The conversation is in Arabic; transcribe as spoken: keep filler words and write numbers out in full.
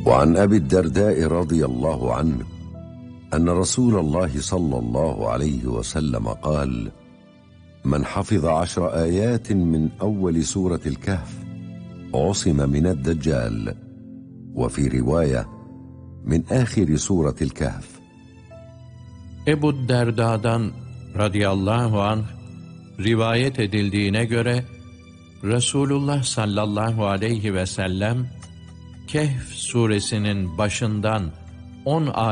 وعن أبي الدرداء رضي الله عنه أن رسول الله صلى الله عليه وسلم قال: من حفظ عشر آيات من أول سورة الكهف عصم من الدجال. وفي رواية: من آخر سورة الكهف. Ebu Derda'dan radıyallahu anh rivayet edildiğine göre Resulullah sallallahu aleyhi ve sellem Kehf suresinin başından on ayet